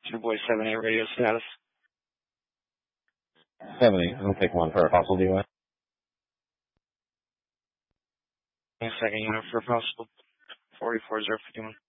Two boy 7-8 radio status. 70. I'll take one for a possible DUI. Second unit for possible 44051.